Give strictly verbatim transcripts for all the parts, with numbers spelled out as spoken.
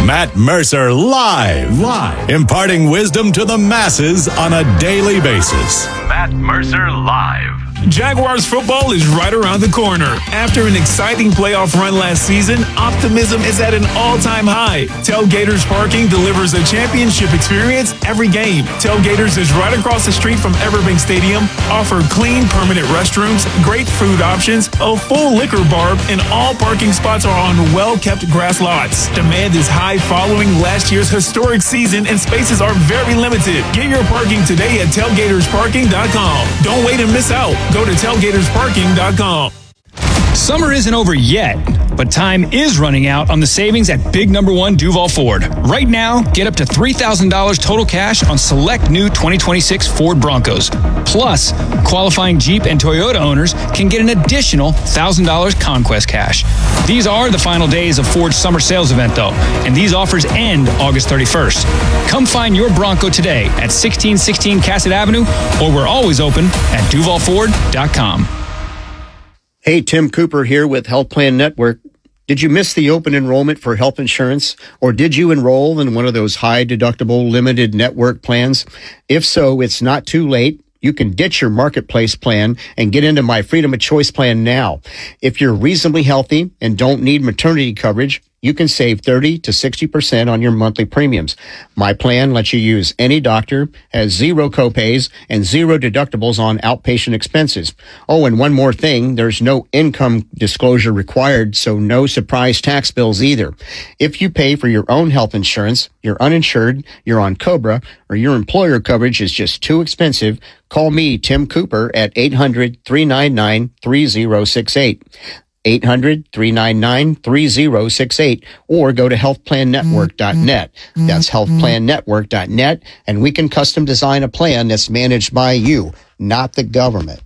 Matt Mercer live. Live. Imparting wisdom to the masses on a daily basis. Matt Mercer live. Jaguars football is right around the corner. After an exciting playoff run last season, optimism is at an all-time high. Tailgaters Parking delivers a championship experience every game. Tailgaters is right across the street from Everbank Stadium, offer clean, permanent restrooms, great food options, a full liquor bar, and all parking spots are on well-kept grass lots. Demand is high following last year's historic season, and spaces are very limited. Get your parking today at tailgaters parking dot com. Don't wait and miss out. Go to tailgaters parking dot com. Summer isn't over yet, but time is running out on the savings at Big Number One Duval Ford. Right now, get up to three thousand dollars total cash on select new twenty twenty-six Ford Broncos. Plus, qualifying Jeep and Toyota owners can get an additional one thousand dollars Conquest cash. These are the final days of Ford's summer sales event, though, and these offers end August thirty-first. Come find your Bronco today at sixteen sixteen Cassett Avenue, or we're always open at duval ford dot com. Hey, Tim Cooper here with Health Plan Network. Did you miss the open enrollment for health insurance, or did you enroll in one of those high-deductible limited network plans? If so, it's not too late. You can ditch your marketplace plan and get into my Freedom of Choice plan now. If you're reasonably healthy and don't need maternity coverage, you can save thirty to sixty percent on your monthly premiums. My plan lets you use any doctor, has zero copays, and zero deductibles on outpatient expenses. Oh, and one more thing, there's no income disclosure required, so no surprise tax bills either. If you pay for your own health insurance, you're uninsured, you're on COBRA, or your employer coverage is just too expensive, call me, Tim Cooper, at eight hundred, three nine nine, three zero six eight. eight hundred, three nine nine, three zero six eight, or go to health plan network dot net. That's health plan network dot net, and we can custom design a plan that's managed by you, not the government.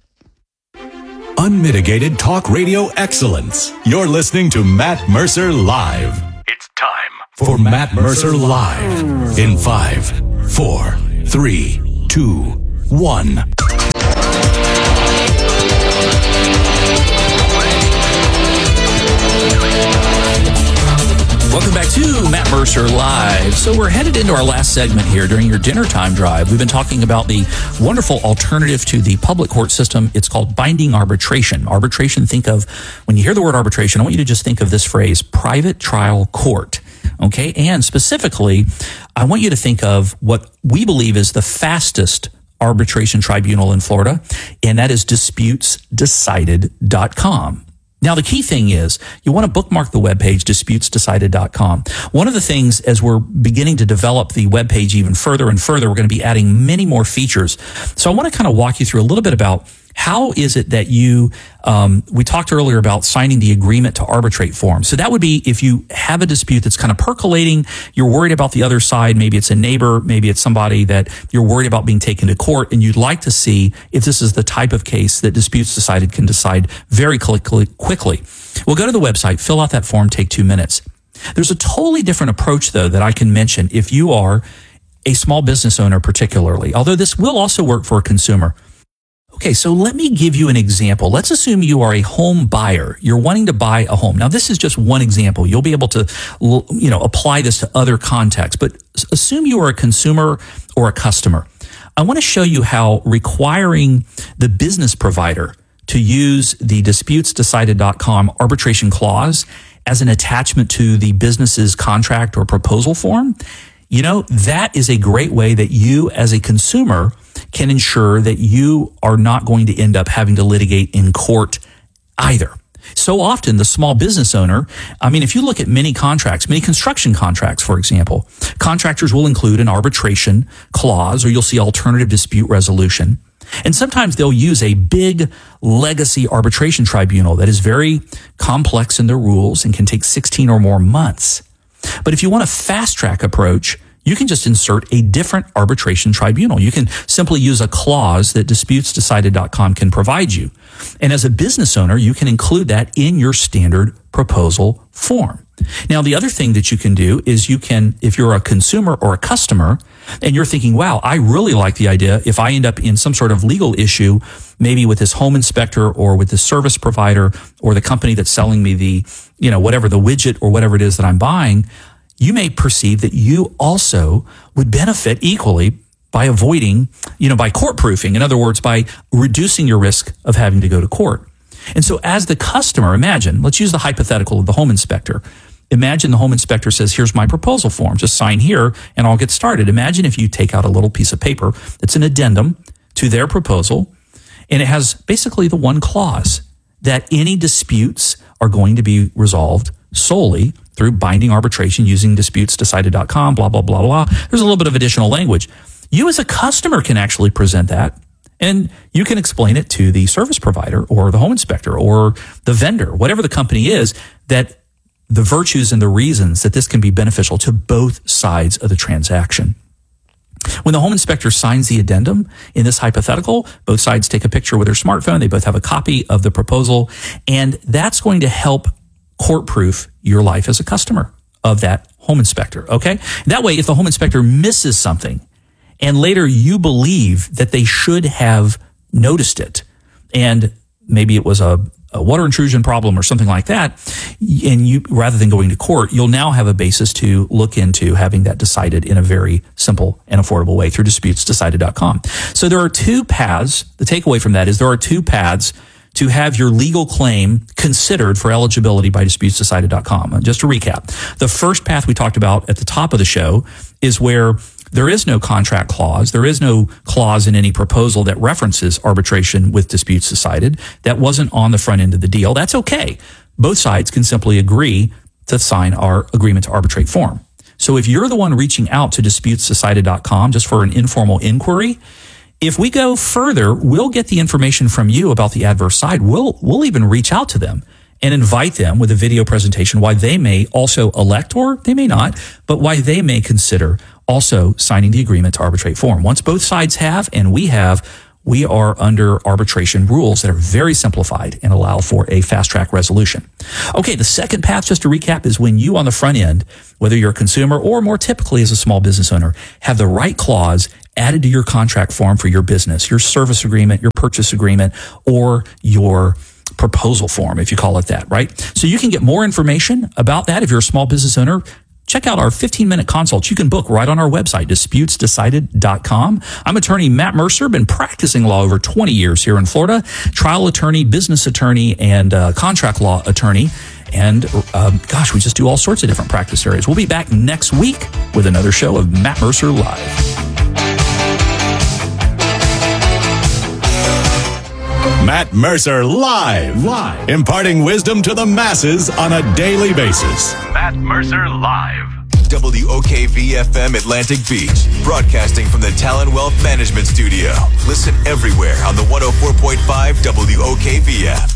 Unmitigated talk radio excellence. You're listening to Matt Mercer Live. It's time for Matt Mercer Live. In five, four, three, two, one. Welcome back to Matt Mercer Live. So we're headed into our last segment here during your dinner time drive. We've been talking about the wonderful alternative to the public court system. It's called binding arbitration. Arbitration, think of, when you hear the word arbitration, I want you to just think of this phrase, private trial court. Okay? And specifically, I want you to think of what we believe is the fastest arbitration tribunal in Florida, and that is disputes decided dot com. Now, the key thing is you want to bookmark the webpage, disputes decided dot com. One of the things, as we're beginning to develop the webpage even further and further, we're going to be adding many more features. So I want to kind of walk you through a little bit about how is it that you, um, we talked earlier about signing the agreement to arbitrate form. So that would be if you have a dispute that's kind of percolating, you're worried about the other side, maybe it's a neighbor, maybe it's somebody that you're worried about being taken to court, and you'd like to see if this is the type of case that Disputes Decided can decide very quickly. quickly. Well, go to the website, fill out that form, take two minutes. There's a totally different approach, though, that I can mention if you are a small business owner particularly, although this will also work for a consumer. Okay, so let me give you an example. Let's assume you are a home buyer. You're wanting to buy a home. Now, this is just one example. You'll be able to, you know, apply this to other contexts, but assume you are a consumer or a customer. I want to show you how requiring the business provider to use the disputes decided dot com arbitration clause as an attachment to the business's contract or proposal form, you know, that is a great way that you as a consumer can ensure that you are not going to end up having to litigate in court either. So often the small business owner, I mean, if you look at many contracts, many construction contracts, for example, contractors will include an arbitration clause, or you'll see alternative dispute resolution. And sometimes they'll use a big legacy arbitration tribunal that is very complex in their rules and can take sixteen or more months. But if you want a fast track approach, you can just insert a different arbitration tribunal. You can simply use a clause that disputes decided dot com can provide you. And as a business owner, you can include that in your standard proposal form. Now, the other thing that you can do is you can, if you're a consumer or a customer, and you're thinking, wow, I really like the idea if I end up in some sort of legal issue, maybe with this home inspector or with this service provider or the company that's selling me the, you know, whatever the widget or whatever it is that I'm buying, you may perceive that you also would benefit equally by avoiding, you know, by court proofing. In other words, by reducing your risk of having to go to court. And so as the customer, imagine, let's use the hypothetical of the home inspector. Imagine the home inspector says, here's my proposal form. Just sign here and I'll get started. Imagine if you take out a little piece of paper that's an addendum to their proposal, and it has basically the one clause that any disputes are going to be resolved solely through binding arbitration using disputes decided dot com, blah, blah, blah, blah. There's a little bit of additional language. You as a customer can actually present that, and you can explain it to the service provider or the home inspector or the vendor, whatever the company is, that the virtues and the reasons that this can be beneficial to both sides of the transaction. When the home inspector signs the addendum in this hypothetical, both sides take a picture with their smartphone. They both have a copy of the proposal, and that's going to help court-proof your life as a customer of that home inspector, okay? That way, if the home inspector misses something, and later you believe that they should have noticed it, and maybe it was a, a water intrusion problem or something like that, and you, rather than going to court, you'll now have a basis to look into having that decided in a very simple and affordable way through disputes decided dot com. So there are two paths. The takeaway from that is there are two paths to have your legal claim considered for eligibility by disputes decided dot com. Just to recap, the first path we talked about at the top of the show is where there is no contract clause. There is no clause in any proposal that references arbitration with disputes decided. That wasn't on the front end of the deal. That's okay. Both sides can simply agree to sign our agreement to arbitrate form. So if you're the one reaching out to disputes decided dot com just for an informal inquiry, if we go further, we'll get the information from you about the adverse side. We'll, we'll even reach out to them and invite them with a video presentation why they may also elect, or they may not, but why they may consider also signing the agreement to arbitrate form. Once both sides have, and we have, we are under arbitration rules that are very simplified and allow for a fast track resolution. Okay, the second path, just to recap, is when you on the front end, whether you're a consumer or more typically as a small business owner, have the right clause added to your contract form for your business, your service agreement, your purchase agreement, or your proposal form, if you call it that, right? So you can get more information about that if you're a small business owner. Check out our fifteen minute consults you can book right on our website, disputes decided dot com. I'm attorney Matt Mercer, been practicing law over twenty years here in Florida, trial attorney, business attorney, and uh, contract law attorney. And um, gosh, we just do all sorts of different practice areas. We'll be back next week with another show of Matt Mercer Live. Matt Mercer Live. Live. Imparting wisdom to the masses on a daily basis. Matt Mercer Live. W O K V F M Atlantic Beach, broadcasting from the Talon Wealth Management Studio. Listen everywhere on the one oh four point five W O K V F.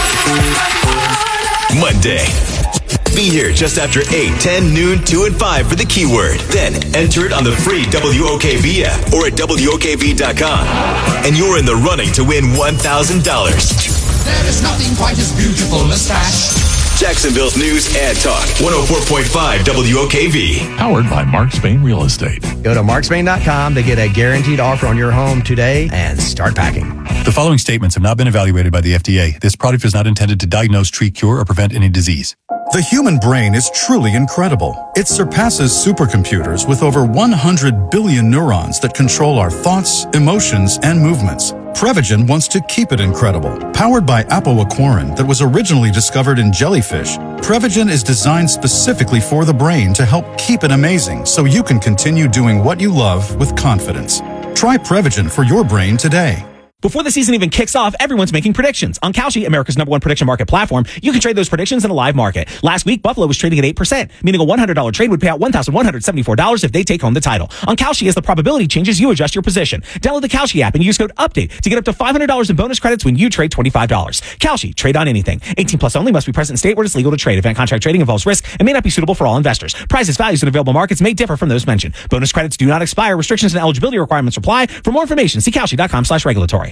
Monday. Be here just after eight, ten, noon, two, and five for the keyword. Then enter it on the free W O K V app or at W O K V dot com. And you're in the running to win one thousand dollars. There is nothing quite as beautiful as cash. Jacksonville's news and talk. one oh four point five W O K V. Powered by Mark Spain Real Estate. Go to mark spain dot com to get a guaranteed offer on your home today and start packing. The following statements have not been evaluated by the F D A. This product is not intended to diagnose, treat, cure, or prevent any disease. The human brain is truly incredible. It surpasses supercomputers with over one hundred billion neurons that control our thoughts, emotions, and movements. Prevagen wants to keep it incredible. Powered by apoaquarin that was originally discovered in jellyfish, Prevagen is designed specifically for the brain to help keep it amazing so you can continue doing what you love with confidence. Try Prevagen for your brain today. Before the season even kicks off, everyone's making predictions. On Kalshi, America's number one prediction market platform, you can trade those predictions in a live market. Last week, Buffalo was trading at eight percent, meaning a one hundred dollars trade would pay out one thousand one hundred seventy-four dollars if they take home the title. On Kalshi, as the probability changes, you adjust your position. Download the Kalshi app and use code UPDATE to get up to five hundred dollars in bonus credits when you trade twenty-five dollars. Kalshi, trade on anything. eighteen plus only, must be present in state where it's legal to trade. Event contract trading involves risk and may not be suitable for all investors. Prices, values, and available markets may differ from those mentioned. Bonus credits do not expire. Restrictions and eligibility requirements apply. For more information, see Kalshi dot com slash regulatory.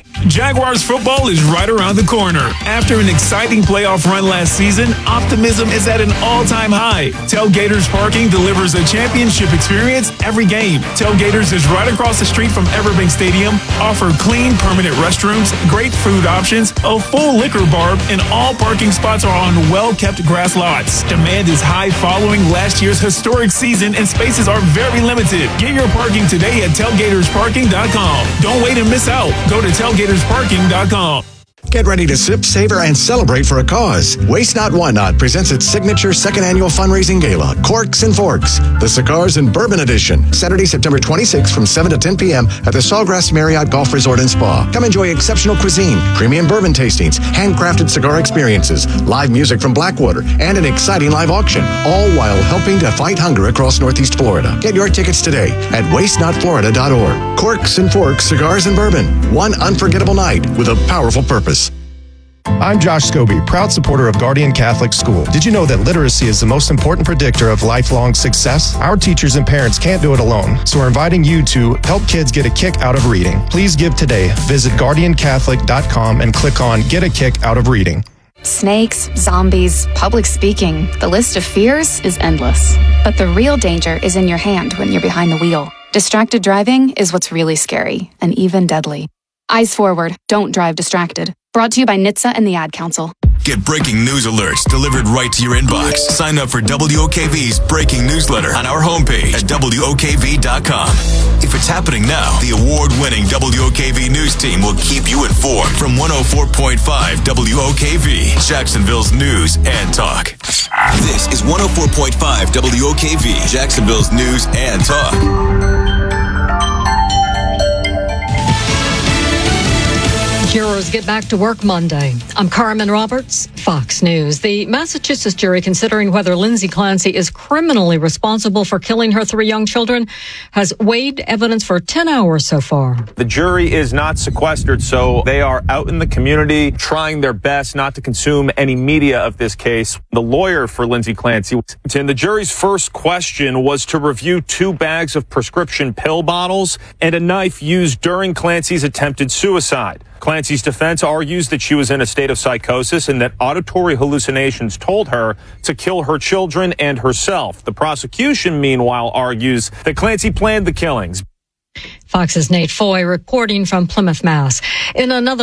Jaguars football is right around the corner. After an exciting playoff run last season, optimism is at an all-time high. Tailgaters Parking delivers a championship experience every game. Tailgaters is right across the street from Everbank Stadium, offer clean, permanent restrooms, great food options, a full liquor bar, and all parking spots are on well-kept grass lots. Demand is high following last year's historic season, and spaces are very limited. Get your parking today at tailgaters parking dot com. Don't wait and miss out. Go to tailgaters parking dot com. Get ready to sip, savor, and celebrate for a cause. Waste Not, Want Not presents its signature second annual fundraising gala, Corks and Forks, the Cigars and Bourbon Edition, Saturday, September twenty-sixth from seven to ten p.m. at the Sawgrass Marriott Golf Resort and Spa. Come enjoy exceptional cuisine, premium bourbon tastings, handcrafted cigar experiences, live music from Blackwater, and an exciting live auction, all while helping to fight hunger across Northeast Florida. Get your tickets today at waste not florida dot org. Corks and Forks, Cigars and Bourbon. One unforgettable night with a powerful purpose. I'm Josh Scobie, proud supporter of Guardian Catholic School. Did you know that literacy is the most important predictor of lifelong success? Our teachers and parents can't do it alone, so we're inviting you to help kids get a kick out of reading. Please give today. Visit guardian catholic dot com and click on Get a Kick Out of Reading. Snakes, zombies, public speaking. The list of fears is endless. But the real danger is in your hand when you're behind the wheel. Distracted driving is what's really scary and even deadly. Eyes forward. Don't drive distracted. Brought to you by N H T S A and the Ad Council. Get breaking news alerts delivered right to your inbox. Sign up for W O K V's breaking newsletter on our homepage at W O K V dot com. If it's happening now, the award-winning W O K V news team will keep you informed from one oh four point five W O K V, Jacksonville's news and talk. This is one oh four point five W O K V, Jacksonville's news and talk. Jurors get back to work Monday. I'm Carmen Roberts, Fox News. The Massachusetts jury considering whether Lindsay Clancy is criminally responsible for killing her three young children has weighed evidence for ten hours so far. The jury is not sequestered, so they are out in the community trying their best not to consume any media of this case. The lawyer for Lindsay Clancy, and the jury's first question was to review two bags of prescription pill bottles and a knife used during Clancy's attempted suicide. Clancy's defense argues that she was in a state of psychosis and that auditory hallucinations told her to kill her children and herself. The prosecution, meanwhile, argues that Clancy planned the killings. Fox's Nate Foy reporting from Plymouth, Mass. In another